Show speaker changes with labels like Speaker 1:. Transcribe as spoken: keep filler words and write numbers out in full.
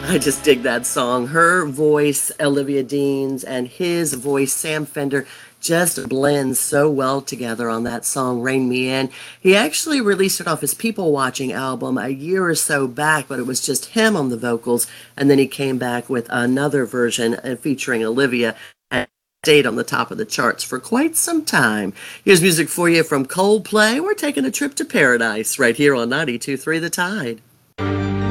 Speaker 1: I just dig that song. Her voice, Olivia Dean's, and his voice, Sam Fender, just blends so well together on that song, Rain Me In. He actually released it off his People Watching album a year or so back, but it was just him on the vocals, and then he came back with another version uh, featuring Olivia and stayed on the top of the charts for quite some time. Here's music for you from Coldplay. We're taking a trip to paradise right here on ninety-two point three The Tide.